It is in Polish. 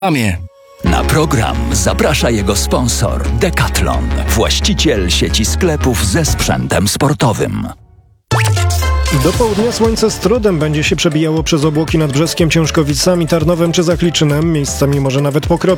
Na program zaprasza jego sponsor Decathlon, właściciel sieci sklepów ze sprzętem sportowym. Do południa słońce z trudem będzie się przebijało przez obłoki nad Brzeskiem, Ciężkowicami, Tarnowem czy Zakliczynem. Miejscami może nawet pokropić.